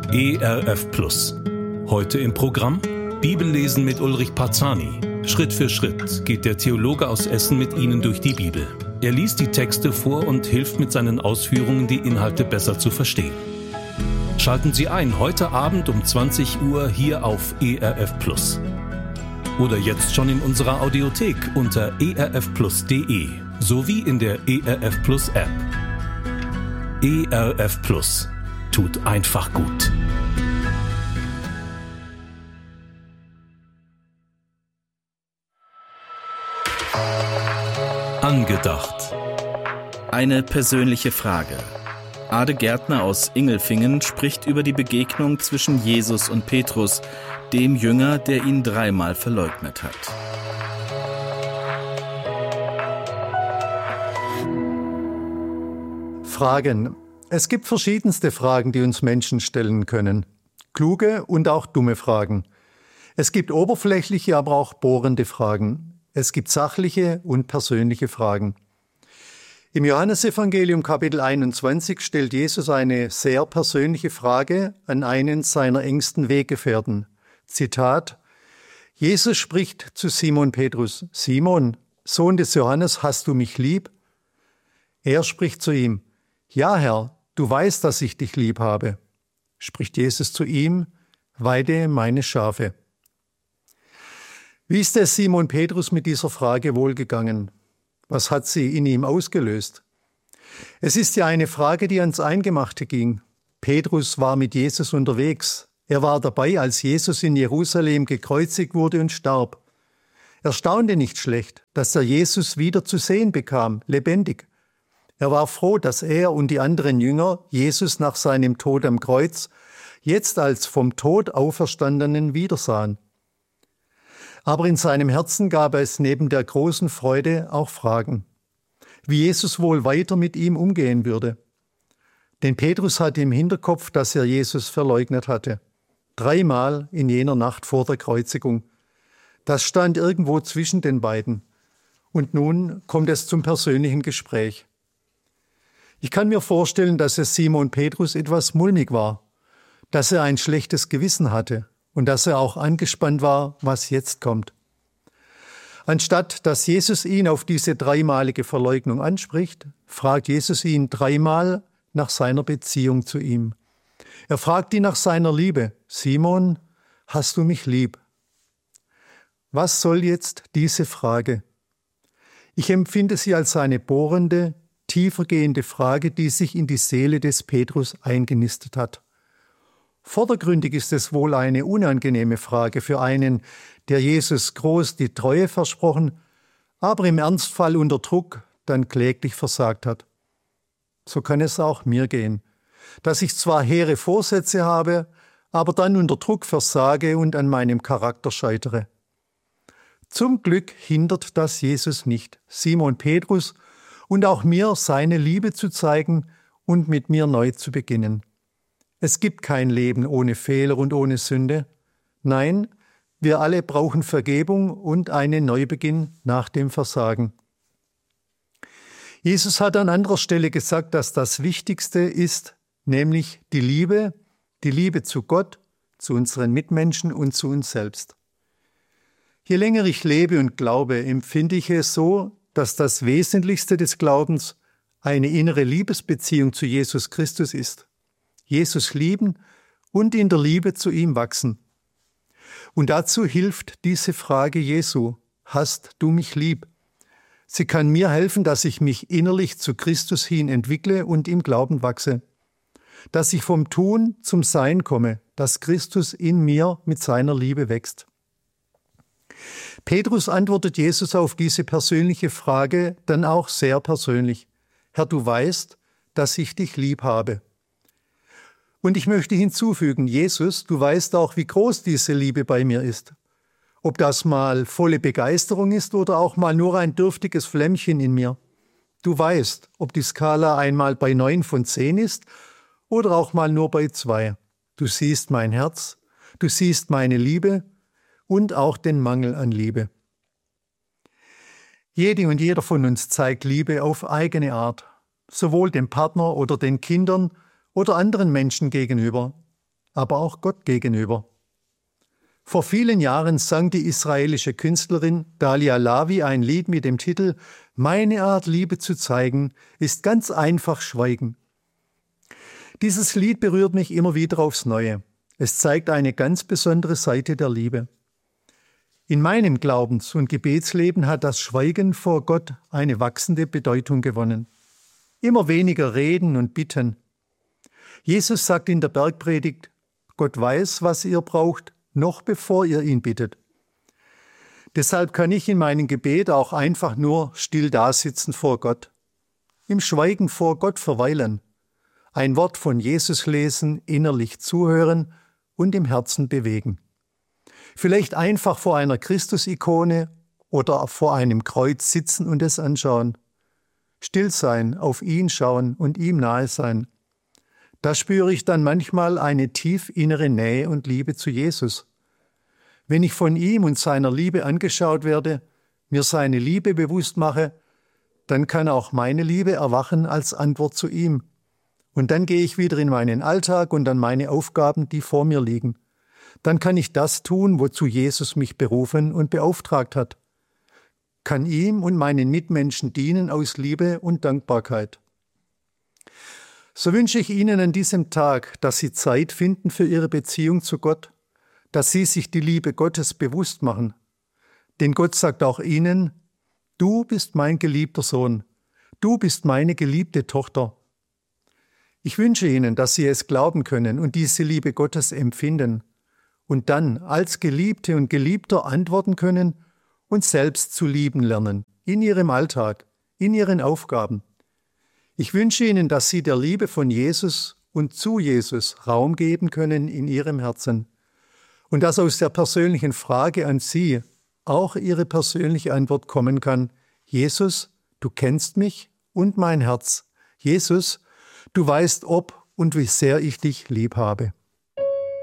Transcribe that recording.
ERF Plus. Heute im Programm Bibellesen mit Ulrich Parzani. Schritt für Schritt geht der Theologe aus Essen mit Ihnen durch die Bibel. Er liest die Texte vor und hilft mit seinen Ausführungen, die Inhalte besser zu verstehen. Schalten Sie ein, heute Abend um 20 Uhr hier auf ERF Plus. Oder jetzt schon in unserer Audiothek unter erfplus.de sowie in der ERF Plus App. ERF Plus tut einfach gut. Angedacht. Eine persönliche Frage. Ade Gärtner aus Ingelfingen spricht über die Begegnung zwischen Jesus und Petrus, dem Jünger, der ihn 3-mal verleugnet hat. Fragen. Es gibt verschiedenste Fragen, die uns Menschen stellen können. Kluge und auch dumme Fragen. Es gibt oberflächliche, aber auch bohrende Fragen. Es gibt sachliche und persönliche Fragen. Im Johannesevangelium Kapitel 21 stellt Jesus eine sehr persönliche Frage an einen seiner engsten Weggefährten. Zitat: Jesus spricht zu Simon Petrus: Simon, Sohn des Johannes, hast du mich lieb? Er spricht zu ihm: Ja, Herr, du weißt, dass ich dich lieb habe. Spricht Jesus zu ihm: Weide meine Schafe. Wie ist es Simon Petrus mit dieser Frage wohlgegangen? Was hat sie in ihm ausgelöst? Es ist ja eine Frage, die ans Eingemachte ging. Petrus war mit Jesus unterwegs. Er war dabei, als Jesus in Jerusalem gekreuzigt wurde und starb. Er staunte nicht schlecht, dass er Jesus wieder zu sehen bekam, lebendig. Er war froh, dass er und die anderen Jünger Jesus nach seinem Tod am Kreuz jetzt als vom Tod Auferstandenen wiedersahen. Aber in seinem Herzen gab es neben der großen Freude auch Fragen, wie Jesus wohl weiter mit ihm umgehen würde. Denn Petrus hatte im Hinterkopf, dass er Jesus verleugnet hatte. 3-mal in jener Nacht vor der Kreuzigung. Das stand irgendwo zwischen den beiden. Und nun kommt es zum persönlichen Gespräch. Ich kann mir vorstellen, dass es Simon Petrus etwas mulmig war, dass er ein schlechtes Gewissen hatte und dass er auch angespannt war, was jetzt kommt. Anstatt dass Jesus ihn auf diese 3-malige Verleugnung anspricht, fragt Jesus ihn 3-mal nach seiner Beziehung zu ihm. Er fragt ihn nach seiner Liebe. Simon, hast du mich lieb? Was soll jetzt diese Frage? Ich empfinde sie als eine bohrende, tiefergehende Frage, die sich in die Seele des Petrus eingenistet hat. Vordergründig ist es wohl eine unangenehme Frage für einen, der Jesus groß die Treue versprochen, aber im Ernstfall unter Druck dann kläglich versagt hat. So kann es auch mir gehen, dass ich zwar hehre Vorsätze habe, aber dann unter Druck versage und an meinem Charakter scheitere. Zum Glück hindert das Jesus nicht, Simon Petrus und auch mir seine Liebe zu zeigen und mit mir neu zu beginnen. Es gibt kein Leben ohne Fehler und ohne Sünde. Nein, wir alle brauchen Vergebung und einen Neubeginn nach dem Versagen. Jesus hat an anderer Stelle gesagt, dass das Wichtigste ist, nämlich die Liebe zu Gott, zu unseren Mitmenschen und zu uns selbst. Je länger ich lebe und glaube, empfinde ich es so, dass das Wesentlichste des Glaubens eine innere Liebesbeziehung zu Jesus Christus ist. Jesus lieben und in der Liebe zu ihm wachsen. Und dazu hilft diese Frage Jesu: Hast du mich lieb? Sie kann mir helfen, dass ich mich innerlich zu Christus hin entwickle und im Glauben wachse. Dass ich vom Tun zum Sein komme, dass Christus in mir mit seiner Liebe wächst. Petrus antwortet Jesus auf diese persönliche Frage dann auch sehr persönlich: Herr, du weißt, dass ich dich lieb habe. Und ich möchte hinzufügen: Jesus, du weißt auch, wie groß diese Liebe bei mir ist. Ob das mal volle Begeisterung ist oder auch mal nur ein dürftiges Flämmchen in mir. Du weißt, ob die Skala einmal bei 9 von 10 ist oder auch mal nur bei 2. Du siehst mein Herz, du siehst meine Liebe und auch den Mangel an Liebe. Jede und jeder von uns zeigt Liebe auf eigene Art, sowohl dem Partner oder den Kindern oder anderen Menschen gegenüber. aber auch Gott gegenüber. Vor vielen Jahren sang die israelische Künstlerin Dalia Lavi ein Lied mit dem Titel »Meine Art, Liebe zu zeigen, ist ganz einfach Schweigen«. Dieses Lied berührt mich immer wieder aufs Neue. Es zeigt eine ganz besondere Seite der Liebe. In meinem Glaubens- und Gebetsleben hat das Schweigen vor Gott eine wachsende Bedeutung gewonnen. Immer weniger reden und bitten. Jesus sagt in der Bergpredigt, Gott weiß, was ihr braucht, noch bevor ihr ihn bittet. Deshalb kann ich in meinem Gebet auch einfach nur still dasitzen vor Gott. Im Schweigen vor Gott verweilen. Ein Wort von Jesus lesen, innerlich zuhören und im Herzen bewegen. Vielleicht einfach vor einer Christus-Ikone oder vor einem Kreuz sitzen und es anschauen. Still sein, auf ihn schauen und ihm nahe sein. Da spüre ich dann manchmal eine tief innere Nähe und Liebe zu Jesus. Wenn ich von ihm und seiner Liebe angeschaut werde, mir seine Liebe bewusst mache, dann kann auch meine Liebe erwachen als Antwort zu ihm. Und dann gehe ich wieder in meinen Alltag und an meine Aufgaben, die vor mir liegen. Dann kann ich das tun, wozu Jesus mich berufen und beauftragt hat. Kann ihm und meinen Mitmenschen dienen aus Liebe und Dankbarkeit. So wünsche ich Ihnen an diesem Tag, dass Sie Zeit finden für Ihre Beziehung zu Gott, dass Sie sich die Liebe Gottes bewusst machen. Denn Gott sagt auch Ihnen, du bist mein geliebter Sohn, du bist meine geliebte Tochter. Ich wünsche Ihnen, dass Sie es glauben können und diese Liebe Gottes empfinden und dann als Geliebte und Geliebter antworten können und selbst zu lieben lernen, in Ihrem Alltag, in Ihren Aufgaben. Ich wünsche Ihnen, dass Sie der Liebe von Jesus und zu Jesus Raum geben können in Ihrem Herzen und dass aus der persönlichen Frage an Sie auch Ihre persönliche Antwort kommen kann, Jesus, du kennst mich und mein Herz. Jesus, du weißt, ob und wie sehr ich dich lieb habe.